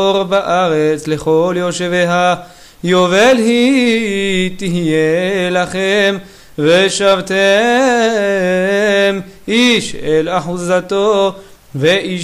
בארץ לכל יושביה, יובל היא תהיה לכם, ושבתם איש אל אחוזתו ואיש